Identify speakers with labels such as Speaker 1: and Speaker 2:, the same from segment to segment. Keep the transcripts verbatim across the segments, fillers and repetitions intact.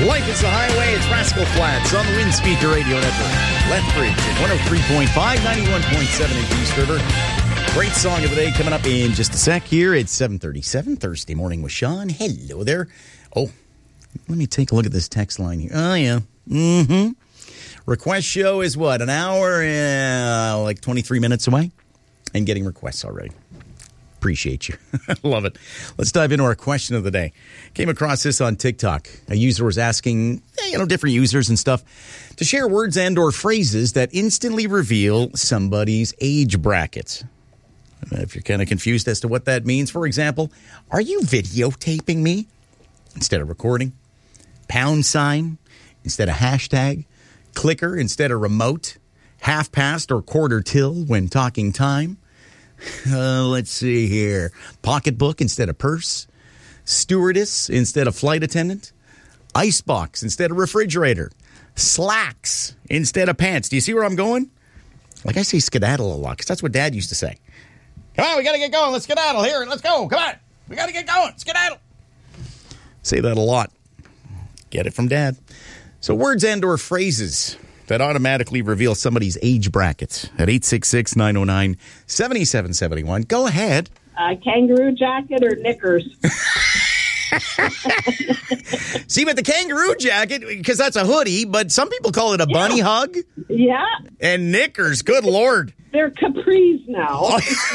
Speaker 1: Life is the highway. It's Rascal Flats on the Wind Speaker Radio Network. Lethbridge at one oh three point five, ninety-one point seven in East River. Great song of the day coming up in just a sec here. It's seven thirty-seven, Thursday morning with Sean. Hello there. Oh, let me take a look at this text line here. Oh, yeah. Mm-hmm. Request show is what, an hour, uh, like twenty-three minutes away? And getting requests already. Appreciate you. Love it. Let's dive into our question of the day. Came across this on TikTok. A user was asking, you know, different users and stuff to share words and or phrases that instantly reveal somebody's age brackets. If you're kind of confused as to what that means, for example, are you videotaping me instead of recording? Pound sign instead of hashtag? Clicker instead of remote? Half past or quarter till when talking time? Uh, let's see here. Pocketbook instead of purse. Stewardess instead of flight attendant. Icebox instead of refrigerator. Slacks instead of pants. Do you see where I'm going? Like I say skedaddle a lot because that's what Dad used to say. Come on, we got to get going. Let's skedaddle here. Let's go. Come on. We got to get going. Skedaddle. Say that a lot. Get it from Dad. So words and or phrases that automatically reveal somebody's age brackets at eight six six, nine oh nine, seven seven seven one. Go ahead.
Speaker 2: Uh, kangaroo jacket or knickers?
Speaker 1: See, but the kangaroo jacket, because that's a hoodie, but some people call it a bunny
Speaker 2: yeah.
Speaker 1: hug.
Speaker 2: Yeah.
Speaker 1: And knickers, good Lord.
Speaker 2: They're capris now.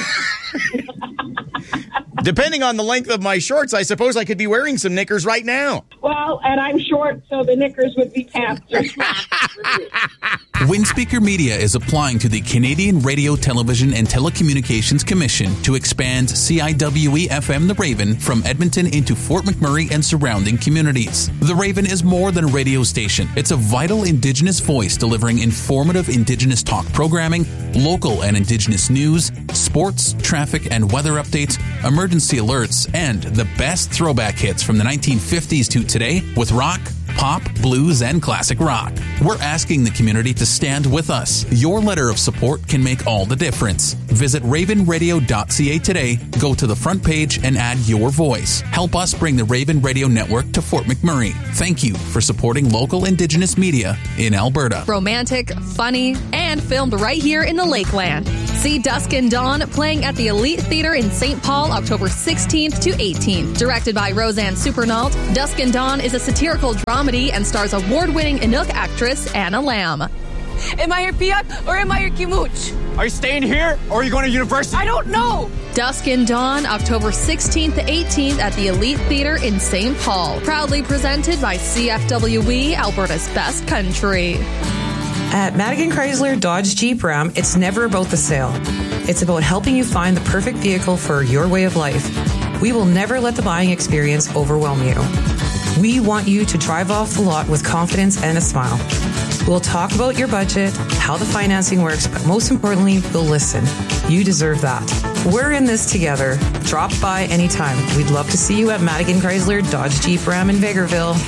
Speaker 1: Depending on the length of my shorts, I suppose I could be wearing some knickers right now.
Speaker 2: Well, and I'm short, so the knickers would be pants or slacks.
Speaker 3: Windspeaker Media is applying to the Canadian Radio, Television and Telecommunications Commission to expand C I W E F M The Raven from Edmonton into Fort McMurray and surrounding communities. The Raven is more than a radio station. It's a vital Indigenous voice delivering informative Indigenous talk programming, local and Indigenous news, sports, traffic and weather updates, emergency alerts, and the best throwback hits from the nineteen fifties to today with rock, pop, blues, and classic rock. We're asking the community to stand with us. Your letter of support can make all the difference. Visit raven radio dot c a today, go to the front page, and add your voice. Help us bring the Raven Radio Network to Fort McMurray. Thank you for supporting local Indigenous media in Alberta.
Speaker 4: Romantic, funny, and filmed right here in the Lakeland. See Dusk and Dawn playing at the Elite Theatre in Saint Paul October sixteenth to eighteenth. Directed by Roseanne Supernault, Dusk and Dawn is a satirical dramedy and stars award-winning Inuk actress Anna Lamb.
Speaker 5: Am I your piyak or am I your kimuch?
Speaker 6: Are you staying here or are you going to university?
Speaker 5: I don't know.
Speaker 4: Dusk and Dawn, October sixteenth to eighteenth at the Elite Theatre in Saint Paul. Proudly presented by C F W E, Alberta's best country.
Speaker 7: At Madigan Chrysler Dodge Jeep Ram, it's never about the sale. It's about helping you find the perfect vehicle for your way of life. We will never let the buying experience overwhelm you. We want you to drive off the lot with confidence and a smile. We'll talk about your budget, how the financing works, but most importantly, we'll listen. You deserve that. We're in this together. Drop by anytime. We'd love to see you at Madigan Chrysler Dodge Jeep Ram in Vegreville.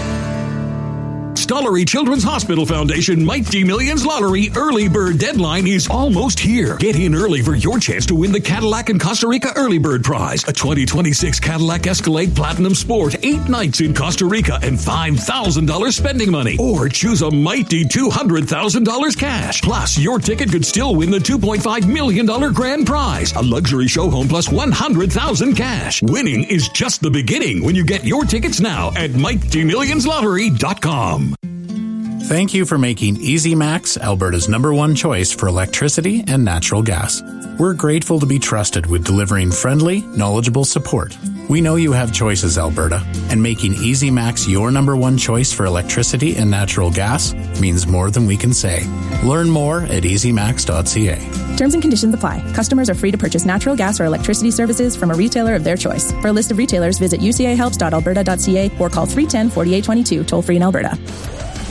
Speaker 8: Stollery Children's Hospital Foundation Mighty Millions Lottery early bird deadline is almost here. Get in early for your chance to win the Cadillac and Costa Rica early bird prize, a twenty twenty-six Cadillac Escalade Platinum Sport, eight nights in Costa Rica, and five thousand dollars spending money. Or choose a mighty two hundred thousand dollars cash. Plus, your ticket could still win the two point five million dollars grand prize, a luxury show home plus one hundred thousand dollars cash. Winning is just the beginning when you get your tickets now at mighty millions lottery dot com.
Speaker 9: Thank you for making EasyMax Alberta's number one choice for electricity and natural gas. We're grateful to be trusted with delivering friendly, knowledgeable support. We know you have choices, Alberta, and making EasyMax your number one choice for electricity and natural gas means more than we can say. Learn more at easy max dot c a.
Speaker 10: Terms and conditions apply. Customers are free to purchase natural gas or electricity services from a retailer of their choice. For a list of retailers, visit u c a helps dot alberta dot c a or call three one zero, four eight two two, toll free in Alberta.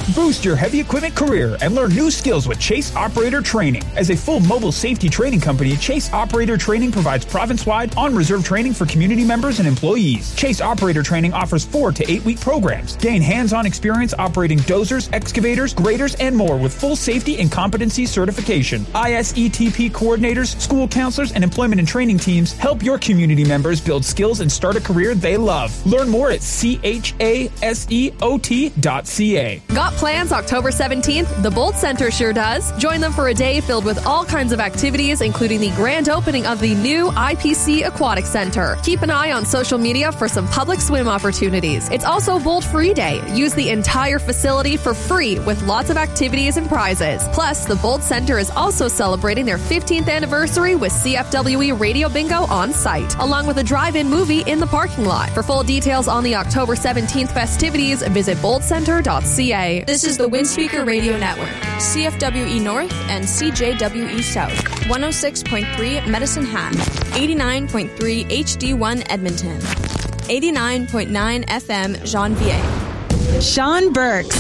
Speaker 11: Boost your heavy equipment career and learn new skills with Chase Operator Training. As a full mobile safety training company, Chase Operator Training provides province-wide on-reserve training for community members and employees. Chase Operator Training offers four to eight-week programs. Gain hands-on experience operating dozers, excavators, graders, and more with full safety and competency certification. I S E T P coordinators, school counselors, and employment and training teams help your community members build skills and start a career they love. Learn more at C H A S E O T dot C A.
Speaker 4: Got plans October seventeenth? The Bolt Center sure does. Join them for a day filled with all kinds of activities, including the grand opening of the new I P C Aquatic Center. Keep an eye on social media for some public swim opportunities. It's also Bolt Free Day. Use the entire facility for free with lots of activities and prizes. Plus, the Bolt Center is also celebrating their fifteenth anniversary with C F W E Radio Bingo on site, along with a drive-in movie in the parking lot. For full details on the October seventeenth festivities, visit bolt center dot c a.
Speaker 12: This is the Windspeaker Radio Network, C F W E North and C J W E South, one oh six point three Medicine Hat, eighty-nine point three H D one Edmonton, eighty-nine point nine F M Janvier.
Speaker 13: Sean Burks,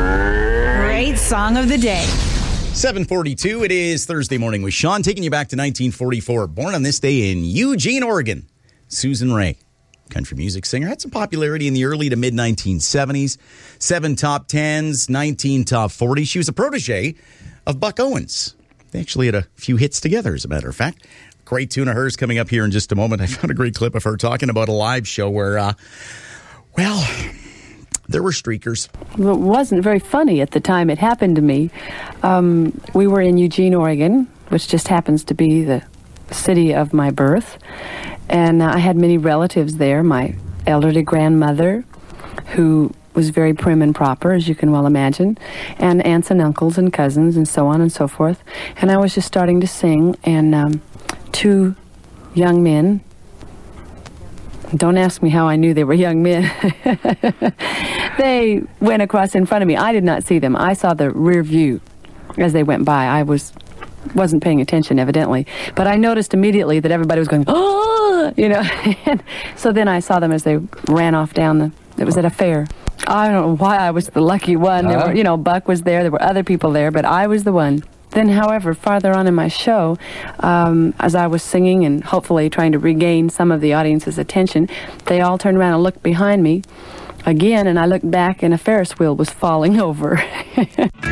Speaker 13: great song of the day.
Speaker 1: seven forty-two, it is Thursday morning with Sean, taking you back to nineteen forty-four. Born on this day in Eugene, Oregon, Susan Rae, country music singer, had some popularity in the early to mid nineteen seventies. Seven top tens, nineteen top forties. She was a protege of Buck Owens. They actually had a few hits together, as a matter of fact. Great tune of hers coming up here in just a moment. I found a great clip of her talking about a live show where, uh, well, there were streakers.
Speaker 14: Well, it wasn't very funny at the time it happened to me. Um, we were in Eugene, Oregon, which just happens to be the city of my birth. And uh, I had many relatives there. My elderly grandmother, who was very prim and proper, as you can well imagine, and aunts and uncles and cousins and so on and so forth. And I was just starting to sing, and um, two young men, don't ask me how I knew they were young men, they went across in front of me. I did not see them. I saw the rear view as they went by. I was, wasn't paying attention, evidently. But I noticed immediately that everybody was going, oh, you know. And so then I saw them as they ran off down the, it was at a fair. I don't know why I was the lucky one. There were, you know, Buck was there. There were other people there, but I was the one. Then, however, farther on in my show, um, as I was singing and hopefully trying to regain some of the audience's attention, they all turned around and looked behind me again, and I looked back, and a Ferris wheel was falling over.